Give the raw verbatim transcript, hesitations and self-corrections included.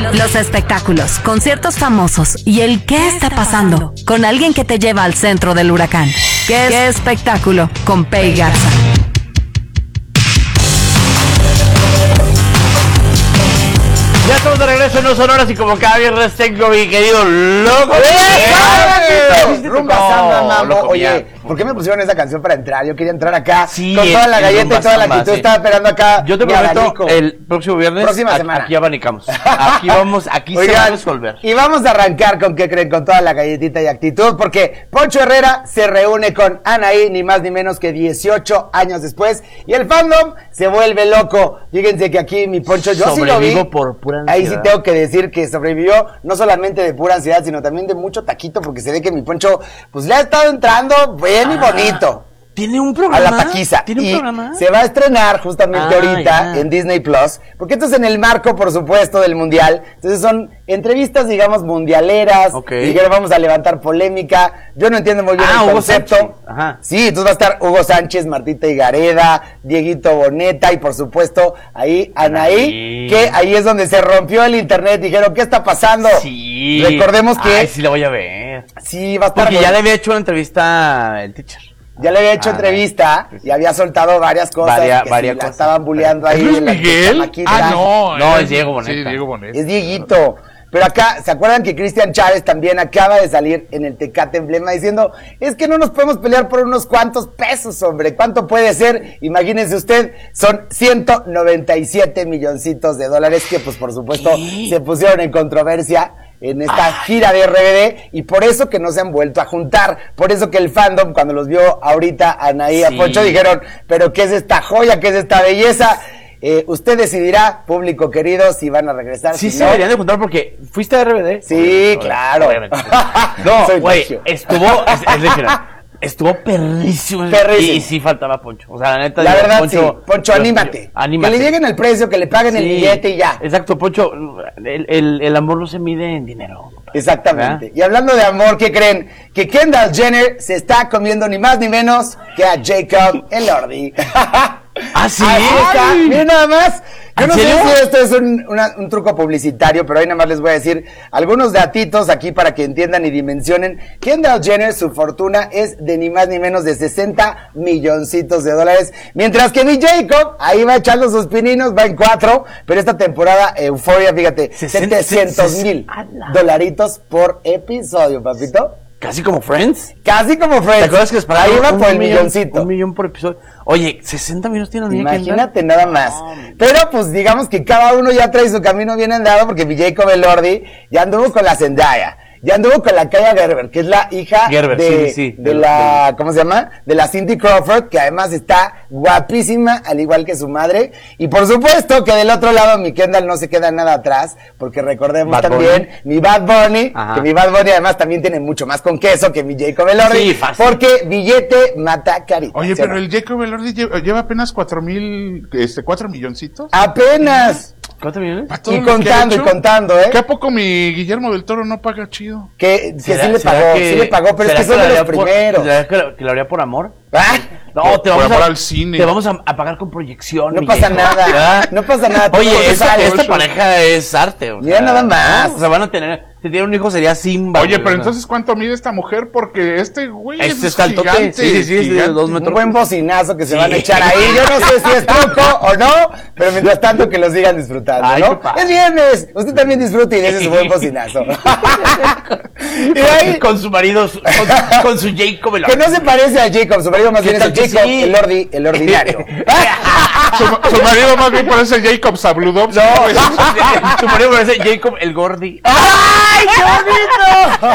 Los espectáculos, conciertos famosos y el qué está pasando con alguien que te lleva al centro del huracán. ¿Qué, ¿Qué espectáculo? Con Pei Garza. Ya estamos de regreso en No Sonoras y como cada viernes tengo mi querido loco. Rumba Samba, mambo. Oye, ¿por qué me pusieron esa canción para entrar? Yo quería entrar acá sí, con toda la galleta y toda la actitud. Sí. Estaba esperando acá. Yo te prometo, el próximo viernes, próxima semana. Aquí abanicamos. Aquí vamos, aquí Oigan, se va a resolver. Y vamos a arrancar con qué creen, con toda la galletita y actitud, porque Poncho Herrera se reúne con Anaí, ni más ni menos que dieciocho años después, y el fandom se vuelve loco. Fíjense que aquí mi Poncho, yo sí lo vi. por pura Ahí sí tengo que decir que sobrevivió no solamente de pura ansiedad, sino también de mucho taquito, porque se ve que mi Poncho, pues le ha estado entrando bien ah, y bonito. ¿Tiene un programa? A la taquiza. ¿Tiene un y programa? Se va a estrenar justamente ah, ahorita ya. en Disney Plus, porque esto es en el marco, por supuesto, del Mundial. Entonces son entrevistas, digamos, mundialeras. Okay. Y que vamos a levantar polémica. Yo no entiendo muy bien ah, el Hugo concepto. Sánchez. Ajá. Sí, entonces va a estar Hugo Sánchez, Martita Higareda, Dieguito Boneta y, por supuesto, ahí Anaí, Anaí, que ahí es donde se rompió el internet. Dijeron, ¿qué está pasando? Sí. Recordemos que... Ay, sí la voy a ver. Sí, va a estar... Porque ya le había hecho una entrevista el teacher. Ya le había hecho ah, entrevista pues sí. y había soltado varias cosas Varia, que varias sí, cosas. la estaban bulleando ahí. ¿Es Luis Miguel? Ah, no. No, es Diego Boneta. Sí, Diego Boneta. Es Dieguito. Pero acá, ¿se acuerdan que Cristian Chávez también acaba de salir en el Tecate Emblema diciendo, es que no nos podemos pelear por unos cuantos pesos, hombre? ¿Cuánto puede ser? Imagínense usted, son ciento noventa y siete milloncitos de dólares que, pues, por supuesto, ¿Qué? se pusieron en controversia en esta Ay. gira de R B D, y por eso que no se han vuelto a juntar, por eso que el fandom, cuando los vio ahorita a Anaí, sí. a Poncho, dijeron, pero ¿qué es esta joya? ¿Qué es esta belleza? Eh, usted decidirá, público querido, si van a regresar. Sí, si se no. deberían de juntar porque fuiste a R B D. Sí, obviamente, claro. Obviamente. No, güey, estuvo, es, es decir, estuvo perrísimo. Perrísimo. Y, y sí faltaba Poncho. O sea, la neta. La digo, verdad, Poncho, sí. Poncho, yo, anímate. Yo, anímate. Que le lleguen el precio, que le paguen sí, el billete y ya. Exacto, Poncho. El, el, el amor no se mide en dinero. Exactamente. ¿verdad? Y hablando de amor, ¿qué creen? Que Kendall Jenner se está comiendo ni más ni menos que a Jacob Elordi. ¿Ah, sí? Así está. Miren nada más. Yo no sé serio? si esto es un, una, un truco publicitario, pero ahí nada más les voy a decir algunos datitos aquí para que entiendan y dimensionen. Kendall Jenner, su fortuna es de ni más ni menos de sesenta milloncitos de dólares, mientras que mi Jacob, ahí va echando sus pininos, va en cuatro, pero esta temporada Euphoria, fíjate, setecientos mil dolaritos por episodio, papito. Casi como Friends. Casi como Friends. ¿Te acuerdas que esperaba ahí va un por el millón, milloncito? Un millón por episodio. Oye, sesenta millones tiene la Imagínate nada más. Pero pues digamos que cada uno ya trae su camino bien andado, porque mi Jacob Elordi ya anduvo con la Zendaya. Ya anduvo con la Kaya Gerber, que es la hija Gerber, de, sí, sí, de, de la, de... ¿cómo se llama? De la Cindy Crawford, que además está guapísima, al igual que su madre. Y por supuesto que del otro lado mi Kendall no se queda nada atrás, porque recordemos Bad también Bunny. mi Bad Bunny, Ajá. que mi Bad Bunny además también tiene mucho más con queso que mi Jacob Elordi. Sí, fácil. Porque billete mata carita. Oye, ¿sí pero no? el Jacob Elordi lleva, lleva apenas cuatro mil, este, cuatro milloncitos. Apenas. ¿Cuántos millones? Y contando, y contando, ¿eh? ¿Qué a poco mi Guillermo del Toro no paga chido? Que, que sí le ¿será pagó, que, sí le pagó, pero es que son de los primeros. ¿Será que lo, que lo haría por amor? ¿Ah? No, por, te vamos por amor a, al cine. Te vamos a, a pagar con proyección. No mi pasa viejo. nada, ¿verdad? no pasa nada. Oye, esta, sale. esta pareja es arte. O Mira sea, nada más. ¿no? O sea, van a tener, si tiene un hijo sería Simba. Oye, güey, pero ¿no? entonces, ¿cuánto mide esta mujer? Porque este güey Este es está al tope. gigante. Sí, sí, sí, es de dos Un metros. buen bocinazo que se Sí. van a echar ahí. Yo no sé si es truco o no, pero mientras tanto que lo sigan disfrutando, Ay, ¿no? qué padre. Es viernes. Usted también disfrute y dése su buen bocinazo. Y de ahí, Con su marido, su- con, con su Jacob Elordi. que no se parece a Jacob, su marido más ¿Qué bien es el tal que Jacob, sí? el, ordi, el ordinario. Su, su marido más bien parece Jacob Zabludov. No, su marido parece Jacob el Gordi. ¡Ay, qué bonito!